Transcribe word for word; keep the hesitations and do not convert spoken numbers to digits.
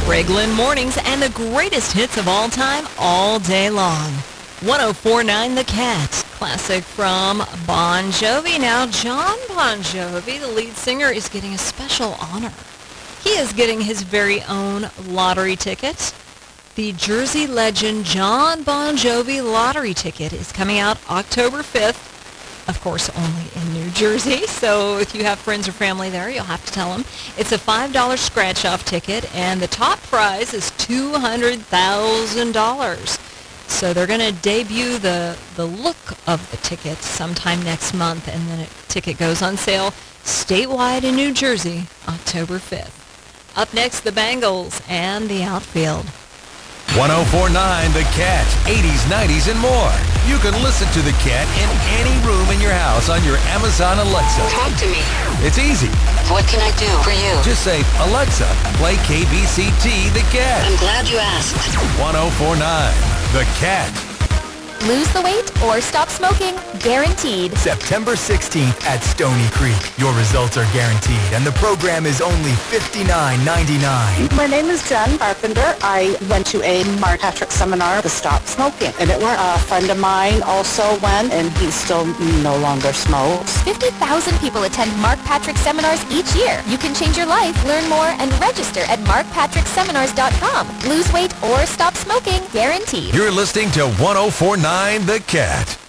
Greg Lynn Mornings and the greatest hits of all time, all day long. one oh four point nine The Cat, classic from Bon Jovi. Now, John Bon Jovi, the lead singer, is getting a special honor. He is getting his very own lottery ticket. The Jersey legend John Bon Jovi lottery ticket is coming out October fifth. Of course, only in New Jersey. So if you have friends or family there, you'll have to tell them. It's a five dollars scratch-off ticket, and the top prize is two hundred thousand dollars. So they're going to debut the, the look of the ticket sometime next month, and then a ticket goes on sale statewide in New Jersey October fifth. Up next, the Bangles and the Outfield. one oh four point nine The Cat, eighties, nineties, and more. You can listen to The Cat in any room in your house on your Amazon Alexa. Talk to me. It's easy. What can I do for you? Just say, Alexa, play K B C T The Cat. I'm glad you asked. one oh four point nine The Cat. Lose the weight or stop smoking, guaranteed. September sixteenth at Stony Creek. Your results are guaranteed, and the program is only fifty-nine ninety-nine. My name is Jen Carpenter. I went to a Mark Patrick seminar to stop smoking, and it worked. A friend of mine also went, and he still no longer smokes. fifty thousand people attend Mark Patrick seminars each year. You can change your life, learn more, and register at mark patrick seminars dot com. Lose weight or stop smoking, guaranteed. You're listening to one oh four point nine The Cat.